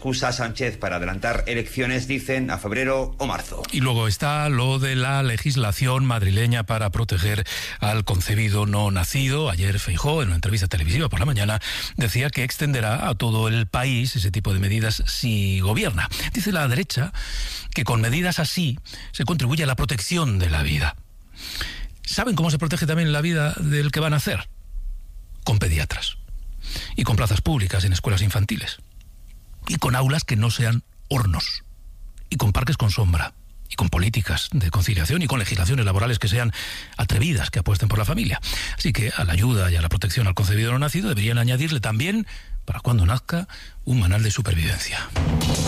excusa a Sánchez para adelantar elecciones, dicen, a febrero o marzo. Y luego está lo de la legislación madrileña para proteger al concebido no nacido. Ayer Feijóo, en una entrevista televisiva por la mañana, decía que extenderá a todo el país ese tipo de medidas si gobierna. Dice la derecha que con medidas así se contribuye a la protección de la vida. ¿Saben cómo se protege también la vida del que van a nacer? Con pediatras. Y con plazas públicas en escuelas infantiles. Y con aulas que no sean hornos. Y con parques con sombra. Y con políticas de conciliación y con legislaciones laborales que sean atrevidas, que apuesten por la familia. Así que a la ayuda y a la protección al concebido no nacido deberían añadirle también, para cuando nazca, un manual de supervivencia.